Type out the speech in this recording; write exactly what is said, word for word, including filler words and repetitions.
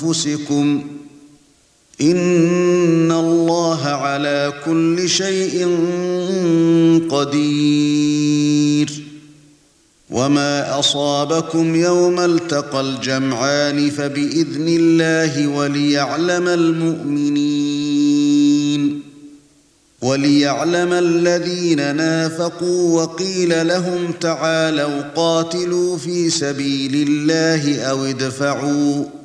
أنفسكم إن الله على كل شيء قدير وما أصابكم يوم التقى الجمعان فبإذن الله وليعلم المؤمنين وليعلم الذين نافقوا وقيل لهم تعالوا قاتلوا في سبيل الله أو ادفعوا